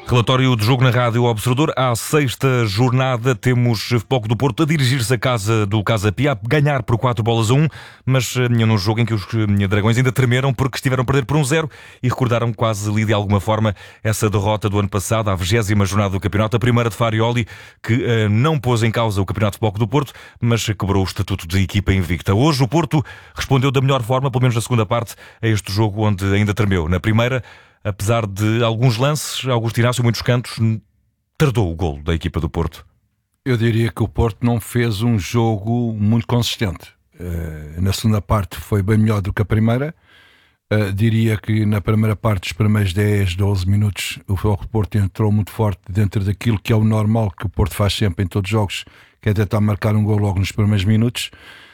Relatório de jogo na Rádio Observador. À sexta jornada temos Futebol Clube do Porto a dirigir-se à casa do Casa Pia, a ganhar por 4-1, mas num jogo em que os Dragões ainda tremeram porque estiveram a perder por 1-0 e recordaram quase ali de alguma forma essa derrota do ano passado, à 20ª jornada do campeonato, a primeira de Farioli, que não pôs em causa o campeonato de Futebol Clube do Porto, mas quebrou o estatuto de equipa invicta. Hoje o Porto respondeu da melhor forma, pelo menos na segunda parte, a este jogo onde ainda tremeu. Na primeira, apesar de alguns lances, Augusto Inácio, muitos cantos, tardou o golo da equipa do Porto. Eu diria que o Porto não fez um jogo muito consistente. Na segunda parte foi bem melhor do que a primeira. Diria que na primeira parte, os primeiros 10, 12 minutos, o Porto entrou muito forte dentro daquilo que é o normal que o Porto faz sempre em todos os jogos, que é tentar marcar um golo logo nos primeiros minutos.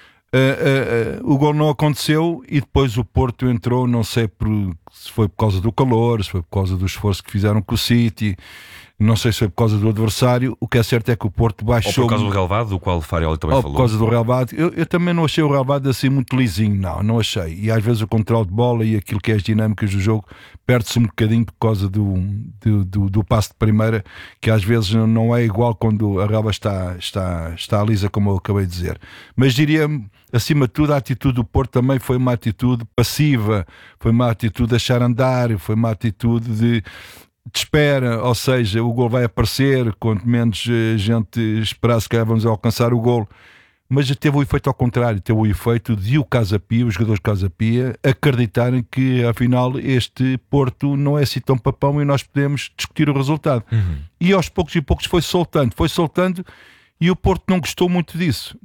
O gol não aconteceu e depois o Porto entrou, não sei se foi por causa do calor, se foi por causa do esforço que fizeram com o City, não sei se foi por causa do adversário. O que é certo é que o Porto baixou... Ou por causa do relevado, do qual o Farioli também falou. Por causa do relevado. Eu também não achei o relevado assim muito lisinho, não achei. E às vezes o controle de bola e aquilo que é as dinâmicas do jogo perde-se um bocadinho por causa do passe de primeira, que às vezes não é igual quando a relva está lisa, como eu acabei de dizer. Mas diria, acima de tudo, a atitude do Porto também foi uma atitude passiva, foi uma atitude de deixar andar, foi uma atitude de espera, ou seja, o gol vai aparecer, quanto menos gente esperar, se calhar vamos alcançar o gol. Mas teve o efeito ao contrário, teve o efeito de o Casa Pia, os jogadores do Casa Pia, acreditarem que afinal este Porto não é assim tão papão e nós podemos discutir o resultado. E aos poucos e poucos foi soltando e o Porto não gostou muito disso,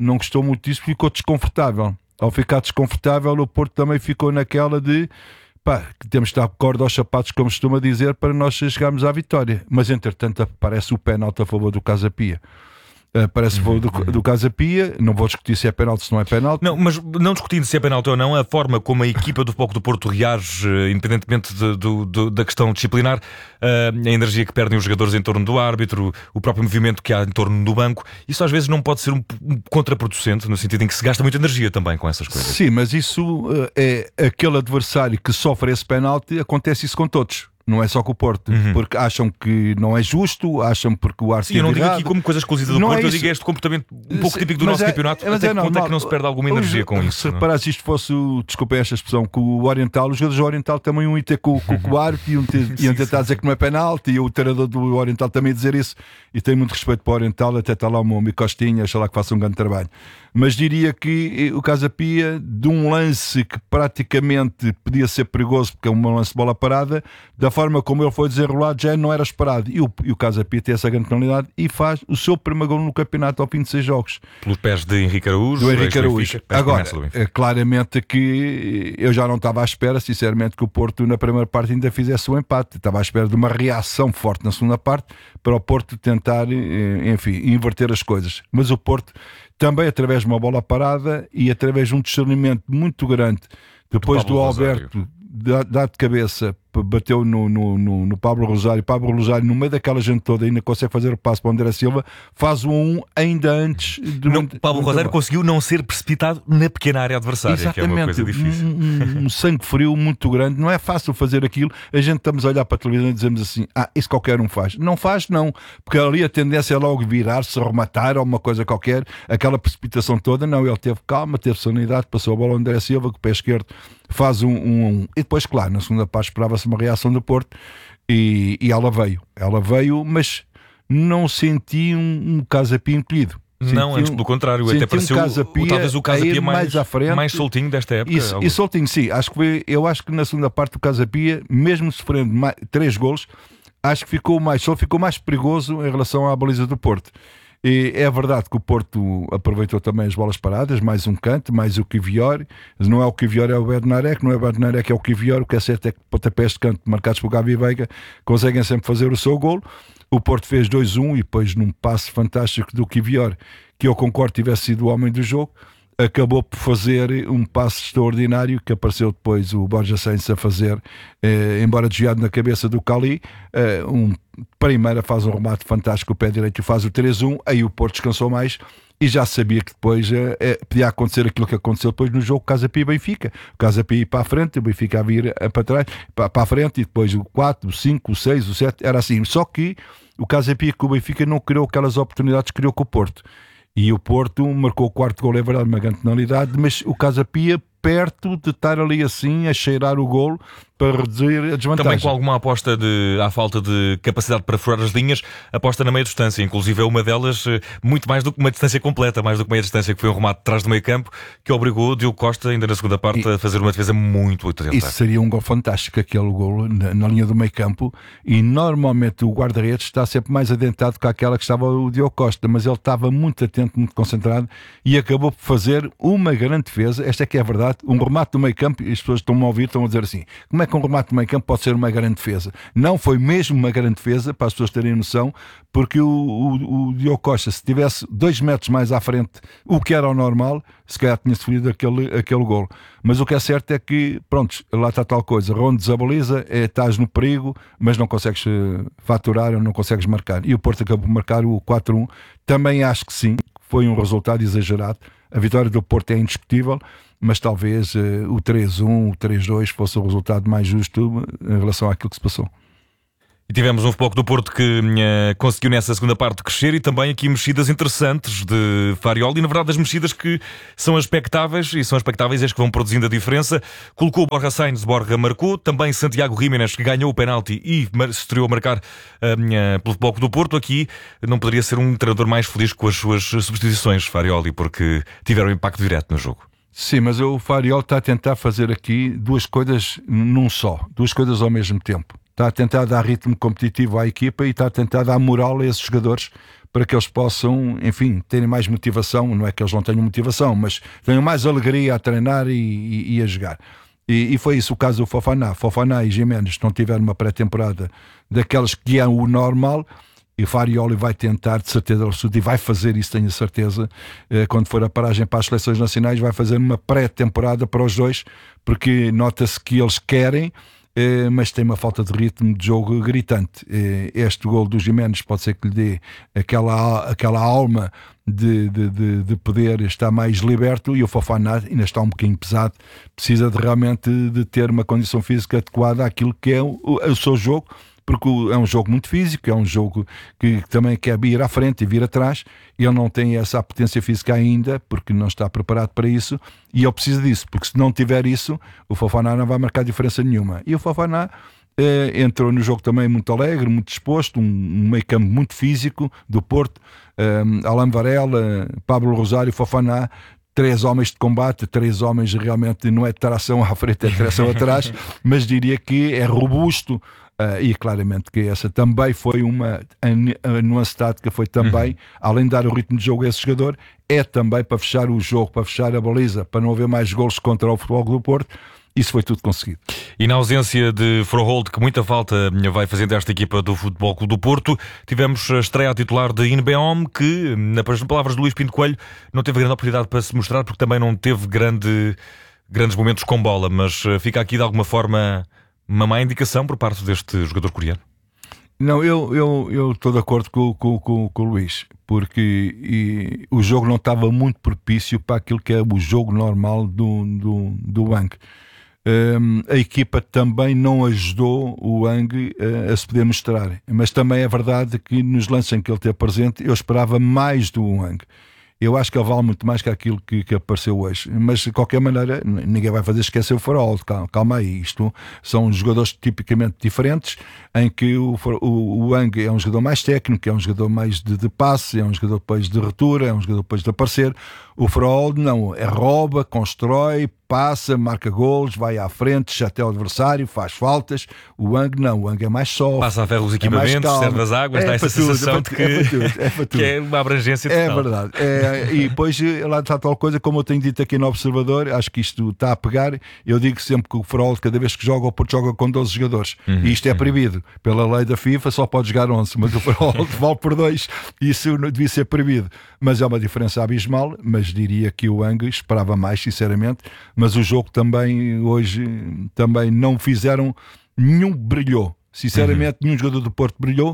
ficou desconfortável. Ao ficar desconfortável, o Porto também ficou naquela de que temos de dar corda aos sapatos, como costuma dizer, para nós chegarmos à vitória. Mas entretanto aparece o pênalti a favor do Casa Pia. Parece do Casa Pia. Não vou discutir se é penalti, se não é penalti. Não, mas não discutindo se é penalti ou não, a forma como a equipa do Futebol Clube do Porto reage, independentemente da questão disciplinar, a energia que perdem os jogadores em torno do árbitro, o próprio movimento que há em torno do banco, isso às vezes não pode ser um contraproducente, no sentido em que se gasta muita energia também com essas coisas. Sim, mas isso é aquele adversário que sofre esse penalti, acontece isso com todos. Não é só com o Porto, porque acham que não é justo, acham porque o Arce. Eu não digo aqui como coisa exclusiva do Porto, eu digo este comportamento um pouco típico do nosso campeonato, até que ponto é que não se perde alguma energia com isso. Se reparares, se isto fosse, desculpem esta expressão, com o Oriental, os jogadores do Oriental também iam ter com o árbitro, iam tentar dizer que não é penalti, e o treinador do Oriental também dizer isso, e tenho muito respeito para o Oriental, até está lá o meu amigo Costinha, acho lá que faça um grande trabalho. Mas diria que o Casa Pia, de um lance que praticamente podia ser perigoso, porque é um lance de bola parada, da forma como ele foi desenrolado já não era esperado. E o Casa Pia tem essa grande penalidade e faz o seu primeiro gol no campeonato ao fim de 6 jogos. Pelos pés de Henrique Araújo. Do Henrique Araújo. Agora, claramente que eu já não estava à espera, sinceramente, que o Porto na primeira parte ainda fizesse o empate. Estava à espera de uma reação forte na segunda parte para o Porto tentar, enfim, inverter as coisas. Mas o Porto também, através de uma bola parada e através de um discernimento muito grande, depois do Alberto dar de cabeça, bateu no Pablo Rosário. Pablo Rosário, no meio daquela gente toda, ainda consegue fazer o passo para o André Silva, faz o 1 ainda antes. Pablo Rosário conseguiu não ser precipitado na pequena área adversária. Exatamente, que é uma coisa difícil. Um sangue frio muito grande, não é fácil fazer aquilo. A gente estamos a olhar para a televisão e dizemos assim: isso qualquer um faz. Não faz, não, porque ali a tendência é logo virar-se, rematar ou uma coisa qualquer, aquela precipitação toda. Não, ele teve calma, teve sanidade, passou a bola ao André Silva, com o pé esquerdo faz um. E depois, claro, na segunda parte esperava-se uma reação do Porto e ela veio, mas não senti um Casa Pia encolhido. Não, antes pelo contrário, até pareceu talvez o Casa Pia mais à frente, mais soltinho desta época. E soltinho, sim. Eu acho que na segunda parte do Casa Pia, mesmo sofrendo 3 golos, acho que ficou mais perigoso em relação à baliza do Porto. E é verdade que o Porto aproveitou também as bolas paradas, mais um canto, mais o Kivior. Não é o Kivior, é o Bednarek, não é o Bednarek, é o Kivior. O que é certo é que pontapés de canto marcados por Gavi Veiga conseguem sempre fazer o seu golo. O Porto fez 2-1 e depois num passe fantástico do Kivior, que eu concordo tivesse sido o homem do jogo, acabou por fazer um passe extraordinário, que apareceu depois o Borja Sainz a fazer, embora desviado na cabeça do Cali. Primeira faz um remate fantástico, o pé direito faz o 3-1, aí o Porto descansou mais e já sabia que depois podia acontecer aquilo que aconteceu depois no jogo Casa Pia e Benfica. O Casa Pia ir para a frente, o Benfica a vir para trás, para a frente, e depois o 4, o 5, o 6, o 7, era assim. Só que o Casa Pia com o Benfica não criou aquelas oportunidades que criou com o Porto. E o Porto marcou o quarto gol, é verdade, uma grande penalidade, mas o Casa Pia perto de estar ali assim a cheirar o golo para reduzir a desvantagem. Também com alguma aposta à falta de capacidade para furar as linhas, aposta na meia distância, inclusive é uma delas muito mais do que uma distância completa, mais do que meia distância, que foi um remate atrás do meio campo, que obrigou o Diogo Costa, ainda na segunda parte, a fazer uma defesa muito orientada. Isso seria um gol fantástico, aquele golo na linha do meio campo, e normalmente o guarda-redes está sempre mais adentado que aquela que estava o Diogo Costa, mas ele estava muito atento, muito concentrado, e acabou por fazer uma grande defesa. Esta é que é a verdade, um remate do meio campo, e as pessoas estão-me a ouvir, estão a dizer assim, como é que um remate do meio campo pode ser uma grande defesa? Não foi mesmo uma grande defesa, para as pessoas terem noção, porque o Diogo Costa, se tivesse 2 metros mais à frente, o que era o normal, se calhar tinha sofrido aquele golo. Mas o que é certo é que, pronto, lá está tal coisa, rondes a baliza, estás no perigo, mas não consegues faturar ou não consegues marcar. E o Porto acabou por marcar o 4-1. Também acho que sim, foi um resultado exagerado. A vitória do Porto é indiscutível, mas talvez o 3-1, o 3-2 fosse o resultado mais justo em relação àquilo que se passou. E tivemos um Futebol Clube do Porto que conseguiu nessa segunda parte crescer, e também aqui mexidas interessantes de Farioli, e na verdade as mexidas que são expectáveis, e são expectáveis as que vão produzindo a diferença. Colocou o Borja Sainz, Borja marcou, também Santiago Giménez, que ganhou o penalti e se estreou a marcar pelo Futebol Clube do Porto. Aqui não poderia ser um treinador mais feliz com as suas substituições, Farioli, porque tiveram impacto direto no jogo. Sim, mas o Farioli está a tentar fazer aqui duas coisas num só, duas coisas ao mesmo tempo. Está a tentar dar ritmo competitivo à equipa e está a tentar dar moral a esses jogadores para que eles possam, enfim, terem mais motivação. Não é que eles não tenham motivação, mas tenham mais alegria a treinar e a jogar. E foi isso o caso do Fofana. Fofana e Giménez não tiveram uma pré-temporada daquelas que é o normal, e Farioli vai tentar, de certeza absoluta, e vai fazer isso, tenho a certeza, quando for a paragem para as seleções nacionais, vai fazer uma pré-temporada para os dois, porque nota-se que eles querem, mas tem uma falta de ritmo de jogo gritante. Este gol do Giménez pode ser que lhe dê aquela alma de poder estar mais liberto, e o Fofana ainda está um bocadinho pesado, precisa realmente de ter uma condição física adequada àquilo que é o seu jogo, porque é um jogo muito físico, é um jogo que também quer ir à frente e vir atrás, e ele não tem essa potência física ainda, porque não está preparado para isso, e ele precisa disso, porque se não tiver isso, o Fofana não vai marcar diferença nenhuma. E o Fofana entrou no jogo também muito alegre, muito disposto, um meio campo muito físico do Porto, Alain Varela, Pablo Rosário, Fofana, 3 homens de combate, 3 homens realmente, não é de tração à frente, é de tração atrás, mas diria que é robusto. E claramente que essa também foi uma nuance tática, foi também, além de dar o ritmo de jogo a esse jogador, é também para fechar o jogo, para fechar a baliza, para não haver mais golos contra o Futebol Clube do Porto. Isso foi tudo conseguido. E na ausência de Froholt, que muita falta vai fazendo esta equipa do Futebol Clube do Porto, tivemos a estreia titular de Inbeom, que, nas palavras de Luís Pinto Coelho, não teve grande oportunidade para se mostrar, porque também não teve grandes momentos com bola, mas fica aqui de alguma forma uma má indicação por parte deste jogador coreano. Não, eu estou de acordo com o Luís, porque o jogo não estava muito propício para aquilo que é o jogo normal do Wang. A equipa também não ajudou o Wang a se poder mostrar, mas também é verdade que nos lances em que ele esteve presente eu esperava mais do Wang. Eu acho que ele vale muito mais que aquilo que apareceu hoje, mas de qualquer maneira ninguém vai fazer esquecer o Farol. Calma aí, isto são jogadores tipicamente diferentes, em que o Wang é um jogador mais técnico, é um jogador mais de passe, é um jogador depois de retura, é um jogador depois de aparecer. O Farol não, rouba, constrói, passa, marca golos, vai à frente, chateia o adversário, faz faltas. O Wang não, o Wang é mais só. Passa a ferro os equipamentos, serve as águas, dá essa sensação de que é uma abrangência total. É verdade. E depois lá está tal coisa, como eu tenho dito aqui no Observador, acho que isto está a pegar. Eu digo sempre que o Farol, cada vez que joga, o Porto joga com 12 jogadores. E isto é proibido. Pela lei da FIFA só pode jogar 11, mas o Farol vale por 2. Isso não devia ser proibido. Mas é uma diferença abismal, mas diria que o Wang esperava mais, sinceramente. Mas o jogo também, hoje, também não fizeram, nenhum brilhou. Sinceramente, nenhum jogador do Porto brilhou.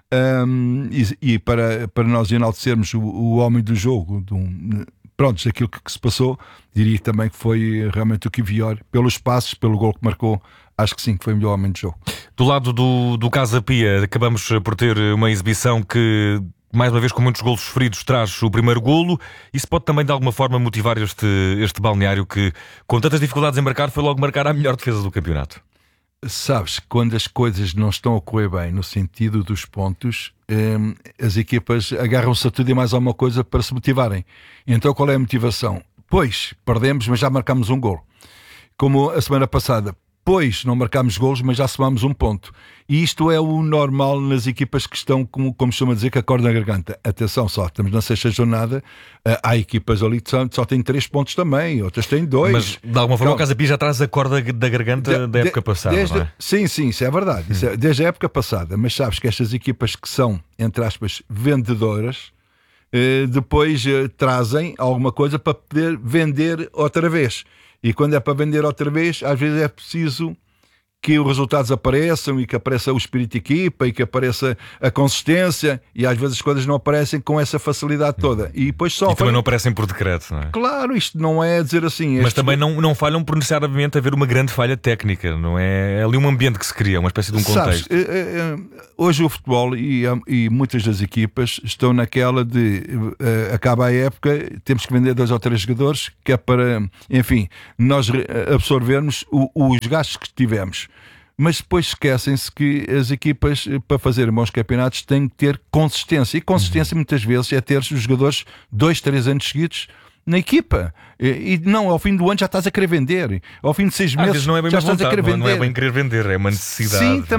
E para nós enaltecermos o homem do jogo, pronto, aquilo que se passou, diria também que foi realmente o Kiwior, pelos passos, pelo gol que marcou. Acho que sim, que foi o melhor homem de jogo. Do lado do Casa Pia, acabamos por ter uma exibição que, mais uma vez, com muitos golos sofridos, traz o primeiro golo. Isso pode também, de alguma forma, motivar este balneário que, com tantas dificuldades em marcar, foi logo marcar a melhor defesa do campeonato. Sabes, quando as coisas não estão a correr bem no sentido dos pontos, as equipas agarram-se a tudo e mais alguma coisa para se motivarem. Então qual é a motivação? Pois, perdemos, mas já marcámos um gol. Como a semana passada, pois, não marcámos golos, mas já somámos um ponto. E isto é o normal nas equipas que estão, como costuma dizer, com a corda na garganta. Atenção só, estamos na 6ª jornada, há equipas ali que só têm 3 pontos também, outras têm 2. Mas, de alguma forma, o Casa Pia já traz a corda da garganta da época passada, não é? Sim, isso é verdade. Isso é, desde a época passada. Mas sabes que estas equipas que são, entre aspas, vendedoras, depois trazem alguma coisa para poder vender outra vez. E quando é para vender outra vez, às vezes é preciso que os resultados apareçam e que apareça o espírito de equipa e que apareça a consistência, e às vezes as coisas não aparecem com essa facilidade toda. E depois sofrem. E também não aparecem por decreto, não é? Claro, isto não é dizer assim. Mas também não falham por necessariamente haver uma grande falha técnica, não é? É ali um ambiente que se cria, uma espécie de um contexto. Sabes, hoje o futebol e muitas das equipas estão naquela de acaba a época, temos que vender 2 ou 3 jogadores, que é para, enfim, nós absorvermos os gastos que tivemos. Mas depois esquecem-se que as equipas, para fazerem bons campeonatos, têm que ter consistência. E consistência muitas vezes é ter os jogadores 2, 3 anos seguidos na equipa. E não, ao fim do ano já estás a querer vender. Ao fim de 6 meses às vezes não é bem já estás a querer vender. Não é bem querer vender, é uma necessidade. Sim,